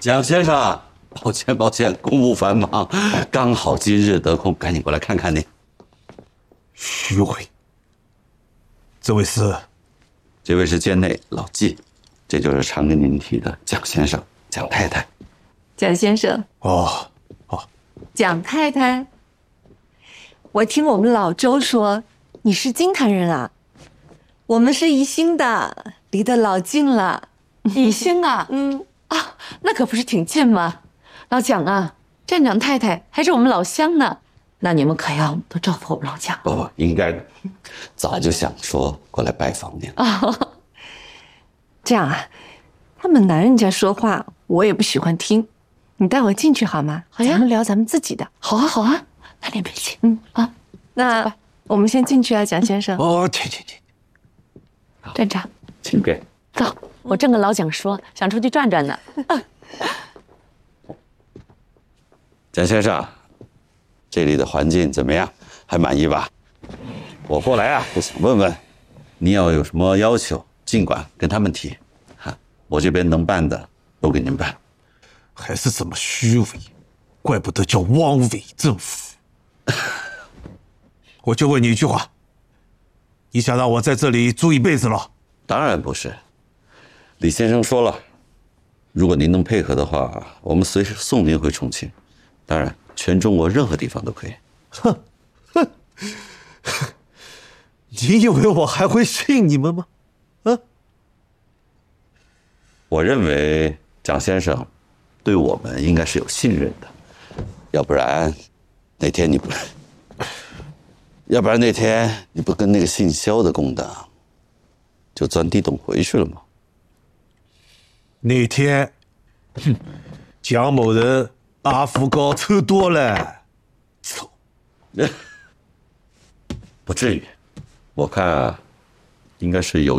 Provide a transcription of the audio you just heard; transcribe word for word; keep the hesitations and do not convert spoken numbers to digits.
蒋先生，抱歉抱歉，公务繁忙，刚好今日得空，赶紧过来看看您。 虚伪。这位是？ 这位是监内老纪，这就是常跟您提的蒋先生、蒋太太。 蒋先生。 哦哦。 蒋太太。我听我们老周说你是金坛人啊，我们是宜兴的，离得老近了。 宜兴啊？ 嗯啊，那可不是挺近吗？老蒋啊，站长太太还是我们老乡呢，那你们可要多照顾我们老蒋。 不不，应该的，早就想说过来拜访您了。 哦，这样啊，他们男人家说话我也不喜欢听，你带我进去好吗？ 好呀， 咱们聊咱们自己的。 好啊好啊，来点杯去。 嗯啊， 那我们先进去啊，蒋先生。 哦，请请请。 站长， 请便。 走，我正跟老蒋说，想出去转转呢。 蒋先生，这里的环境怎么样？还满意吧？我过来啊，就想问问，你要有什么要求，尽管跟他们提，哈，我这边能办的都给您办。 还是这么虚伪，怪不得叫汪伪政府。我就问你一句话，你想让我在这里住一辈子了？ 当然不是，李先生说了，如果您能配合的话，我们随时送您回重庆，当然全中国任何地方都可以。 哼哼，你以为我还会信你们吗？啊？ 我认为蒋先生对我们应该是有信任的，要不然那天你不，要不然那天你不跟那个姓肖的勾当，就钻地洞回去了吗？ 那天，哼，蒋某人阿福高抽多了，抽， 不至于，我看啊，应该是有。